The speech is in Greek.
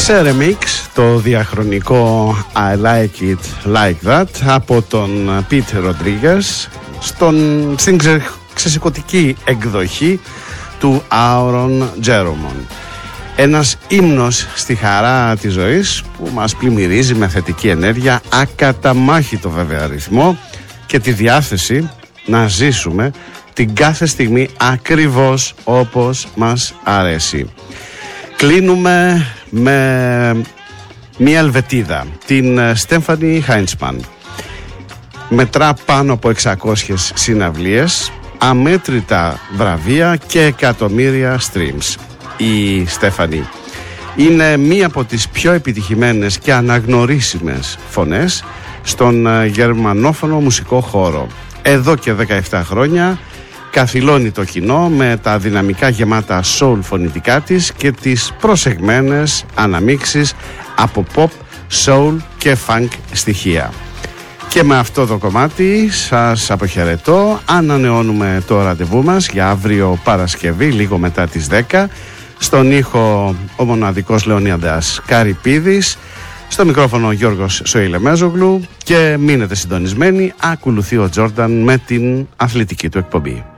σε remix το διαχρονικό I Like It Like That από τον Pete Rodriguez στην ξεσηκωτική εκδοχή του Aaron Jerome. Ένας ύμνος στη χαρά της ζωής που μας πλημμυρίζει με θετική ενέργεια, ακαταμάχητο βέβαια ρυθμό και τη διάθεση να ζήσουμε την κάθε στιγμή ακριβώς όπως μας αρέσει. Κλείνουμε με μια Ελβετίδα, την Στέφανι Χάιντσμαν. Μετρά πάνω από 600 συναυλίες, αμέτρητα βραβεία και εκατομμύρια streams. Η Στέφανι είναι μία από τις πιο επιτυχημένες και αναγνωρίσιμες φωνές στον γερμανόφωνο μουσικό χώρο. Εδώ και 17 χρόνια καθυλώνει το κοινό με τα δυναμικά γεμάτα soul φωνητικά της και τις προσεγμένες αναμίξεις από pop, soul και funk στοιχεία. Και με αυτό το κομμάτι σας αποχαιρετώ. Ανανεώνουμε το ραντεβού μας για αύριο Παρασκευή λίγο μετά τις 10. Στον ήχο ο μοναδικός Λεωνίδας Καρυπίδης, στο μικρόφωνο Γιώργος Σοηλεμέζογλου, και μείνετε συντονισμένοι, ακολουθεί ο Τζόρνταν με την αθλητική του εκπομπή.